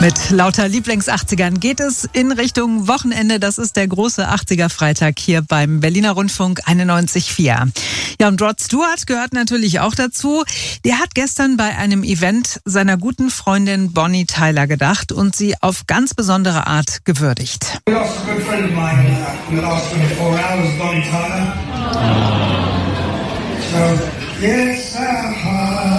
Mit lauter Lieblings-80ern geht es in Richtung Wochenende. Das ist der große 80er-Freitag hier beim Berliner Rundfunk 91.4. Ja, und Rod Stewart gehört natürlich auch dazu. Der hat gestern bei einem Event seiner guten Freundin Bonnie Tyler gedacht und sie auf ganz besondere Art gewürdigt. We lost a good friend of mine in the last 24 hours, Bonnie Tyler. So, yes,